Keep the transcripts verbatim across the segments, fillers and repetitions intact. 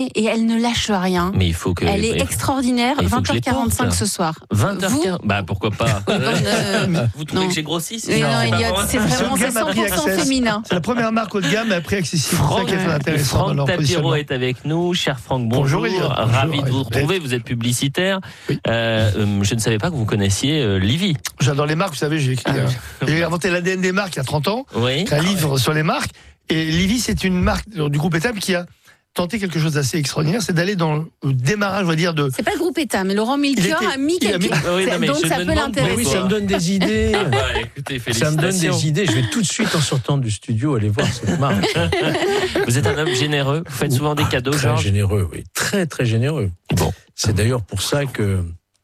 déterminée et elle ne lâche rien. Mais il faut que. Elle est mais, extraordinaire. vingt heures quarante-cinq ce soir. vingt heures quarante. Bah pourquoi pas. euh, Vous trouvez non. que j'ai grossi? C'est, non, il y a, c'est vraiment c'est cent pour cent féminin. C'est la première marque haut de gamme, mais après accessible. Franck, c'est ça qui est intéressant. Franck dans leur Tapiro est avec nous. Cher Franck, bonjour. Bonjour, Ravi bonjour, de vous retrouver. Vous êtes publicitaire. Oui. Euh, je ne savais pas que vous connaissiez euh, Livy. J'adore les marques, vous savez, j'ai écrit. Ah, euh, j'ai inventé l'A D N des marques il y a trente ans. Oui. Un livre sur les marques. Et Livy, c'est une marque du groupe Etam qui a tenté quelque chose d'assez extraordinaire, c'est d'aller dans le démarrage, on va dire, de... C'est pas le groupe Etam, mais Laurent Melchior était, a mis quelque chose. Oui, non, donc ça peut l'intéresser. Oui, ça me donne des idées. Ah bah, écoutez, ça me donne des idées. Je vais tout de suite, en sortant du studio, aller voir cette marque. Vous êtes un homme généreux. Vous faites souvent des cadeaux, Très Georges. généreux, oui. Très, très généreux. Bon. C'est d'ailleurs pour ça que...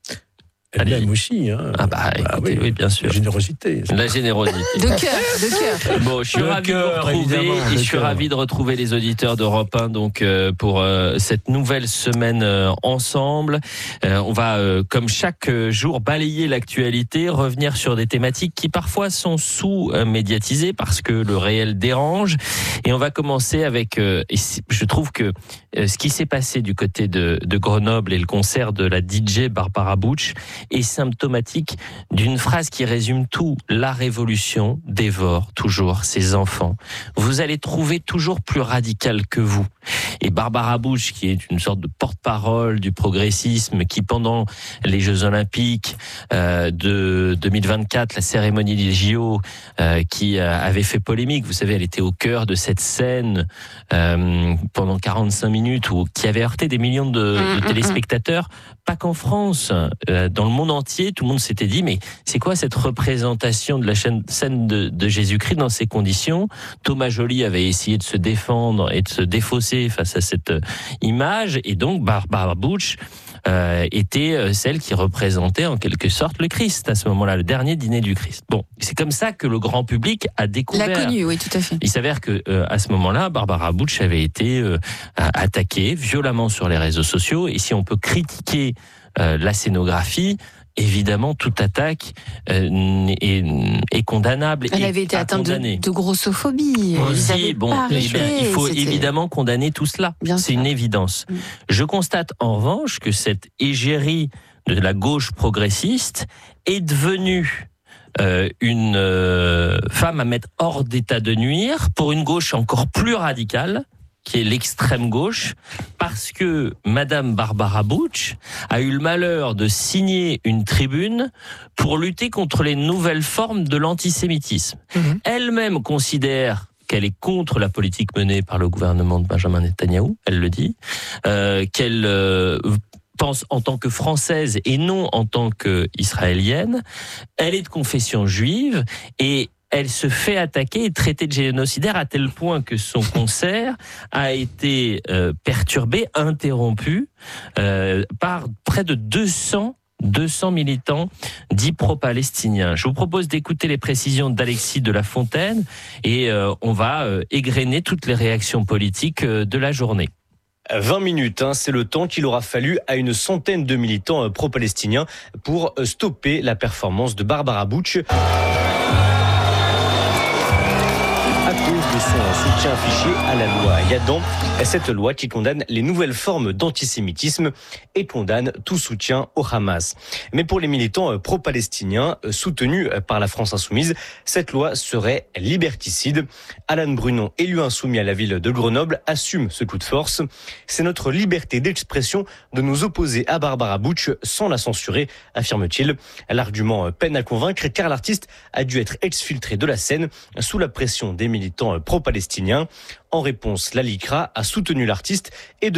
Elle Allez. aime aussi. Hein. Ah bah, écoutez, oui, oui, bien sûr. La générosité. La générosité. De cœur, de cœur. Bon, je suis Le ravi de vous cœur, retrouver évidemment, et le je suis cœur. ravi de retrouver les auditeurs d'Europe un donc euh, pour euh, cette nouvelle semaine euh, ensemble. Euh, on va euh, comme chaque jour balayer l'actualité, revenir sur des thématiques qui parfois sont sous-médiatisées parce que le réel dérange. Et on va commencer avec euh, et je trouve que euh, ce qui s'est passé du côté de, de Grenoble et le concert de la D J Barbara Bush est symptomatique d'une phrase qui résume tout. La révolution dévore toujours ses enfants. Vous allez trouver toujours plus radical que vous. Et Barbara Bush, qui est une sorte de porte-parole du progressisme, qui pendant les Jeux Olympiques euh, de deux mille vingt-quatre, la cérémonie des J O, euh, qui euh, avait fait polémique, vous savez, elle était au cœur de cette scène euh, pendant quarante-cinq minutes, où, qui avait heurté des millions de, de téléspectateurs, pas qu'en France, euh, dans le monde entier, tout le monde s'était dit, mais c'est quoi cette représentation de la scène de, de Jésus-Christ dans ces conditions? Thomas Joly avait essayé de se défendre et de se défausser face à cette image, et donc Barbara Bush euh, était celle qui représentait en quelque sorte le Christ à ce moment-là, le dernier dîner du Christ. Bon, c'est comme ça que le grand public a découvert. L'a connu, oui, tout à fait. Il s'avère que euh, à ce moment-là, Barbara Bush avait été euh, attaquée violemment sur les réseaux sociaux, et si on peut critiquer euh, la scénographie, évidemment, toute attaque euh, est, est condamnable. Elle et avait été atteinte de, de grossophobie. Aussi, bon, eh bien, il faut c'était... évidemment condamner tout cela. Bien C'est sûr. une évidence. Mm. Je constate en revanche que cette égérie de la gauche progressiste est devenue euh, une euh, femme à mettre hors d'état de nuire pour une gauche encore plus radicale, qui est l'extrême gauche, parce que Madame Barbara Bush a eu le malheur de signer une tribune pour lutter contre les nouvelles formes de l'antisémitisme. Mmh. Elle-même considère qu'elle est contre la politique menée par le gouvernement de Benjamin Netanyahou, elle le dit, euh, qu'elle euh, pense en tant que française et non en tant qu'israélienne. Elle est de confession juive et elle se fait attaquer et traiter de génocidaire à tel point que son concert a été euh, perturbé, interrompu euh, par près de deux cents militants dits pro-palestiniens. Je vous propose d'écouter les précisions d'Alexis de la Fontaine et euh, on va euh, égrener toutes les réactions politiques euh, de la journée. vingt minutes, hein, c'est le temps qu'il aura fallu à une centaine de militants pro-palestiniens pour stopper la performance de Barbara Bush. À cause de son soutien affiché à la loi Yadan, cette loi qui condamne les nouvelles formes d'antisémitisme et condamne tout soutien au Hamas. Mais pour les militants pro-palestiniens soutenus par la France insoumise, cette loi serait liberticide. Alan Brunon, élu insoumis à la ville de Grenoble, assume ce coup de force. C'est notre liberté d'expression de nous opposer à Barbara Bush sans la censurer, affirme-t-il. L'argument peine à convaincre car l'artiste a dû être exfiltré de la scène sous la pression des militants pro-palestiniens. En réponse, la LICRA a soutenu l'artiste et de